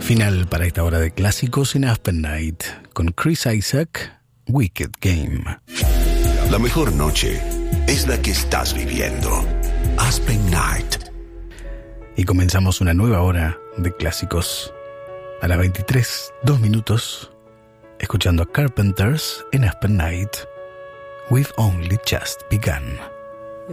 Final para esta hora de clásicos en Aspen Night con Chris Isaak, Wicked Game. La mejor noche es la que estás viviendo. Aspen Night. Y comenzamos una nueva hora de clásicos a las 23, 2 minutos, escuchando a Carpenters en Aspen Night. We've only just begun.